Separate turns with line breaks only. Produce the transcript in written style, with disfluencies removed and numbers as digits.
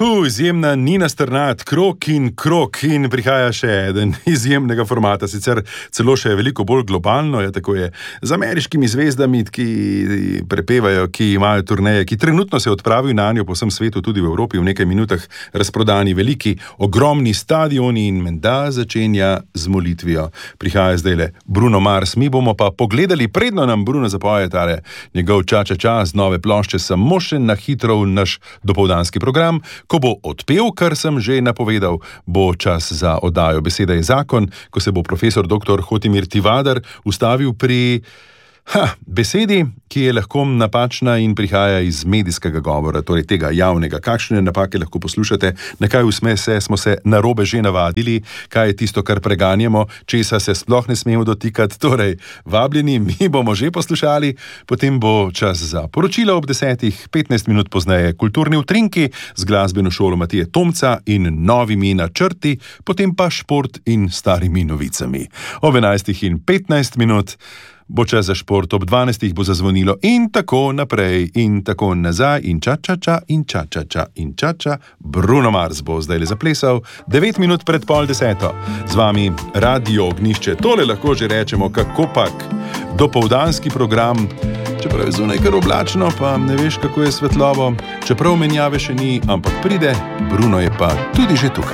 Izjemna Nina Strnad, krok in prihaja še eden izjemnega formata, sicer celo še veliko bolj globalno, tako je z ameriškimi zvezdami, ki prepevajo, ki imajo turneje, ki trenutno se odpravijo na njo po vsem svetu, tudi v Evropi, v nekaj minutah razprodani veliki, ogromni stadioni in menda začenja z molitvijo. Prihaja zdajle Bruno Mars, mi bomo pa pogledali, predno nam Bruno zapoje tale njegov ča z nove plošče, samo še na hitro v naš dopoldanski program. Ko bo odpel, kar sem že napovedal, bo čas za oddajo Beseda je zakon, ko se bo profesor dr. Hotimir Tivadar ustavil pri besedi, ki je lahko napačna in prihaja iz medijskega govora, torej tega javnega. Kakšne napake lahko poslušate, na kaj smo se narobe že navadili, kaj je tisto, kar preganjamo, česa se sploh ne smemo dotikati. Torej, vabljeni, mi bomo že poslušali, potem bo čas za poročilo ob 10:15 minut pozneje, kulturni utrinki z glasbeno šolo Matije Tomca in novimi načrti, potem pa šport in starimi novicami. Ob 11:15 minut bo čas za šport, ob 12 bo zazvonilo in tako naprej in tako nazaj in ča. Bruno Mars bo zdaj le zaplesal 9 minut pred 9:30. Z vami Radio Ognjišče, tole lahko že rečemo, kakopak dopoldanski program, čeprav je zunaj kar oblačno, pa ne veš, kako je svetlobo, čeprav menjave še ni, ampak pride, Bruno je pa tudi že tukaj.